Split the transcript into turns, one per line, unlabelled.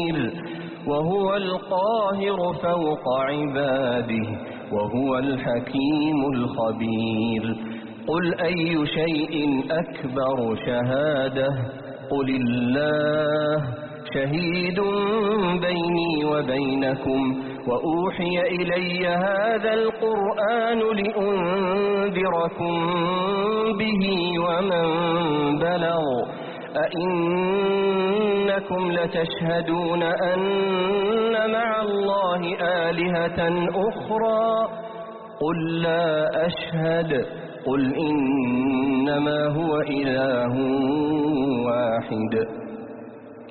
وهو القاهر فوق عباده وهو الحكيم الخبير. قل أي شيء أكبر شهادة قل الله شهيد بيني وبينكم وأوحي إلي هذا القرآن لأنذركم به ومن بلغ أئنكم لتشهدون أن مع الله آلهة أخرى قل لا أشهد قل إنما هو إله واحد